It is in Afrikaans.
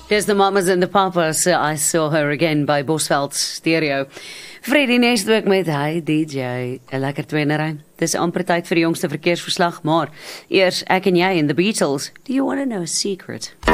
Dis the Mamas and the Papas, I Saw Her Again by Bosveld Stereo. Freddie Nestwijk met hy DJ, 'n lekker tweenerry. Dis amper tyd vir die jongste verkeersverslag, maar eers ek en jy en the Beatles. Do you want to know a secret?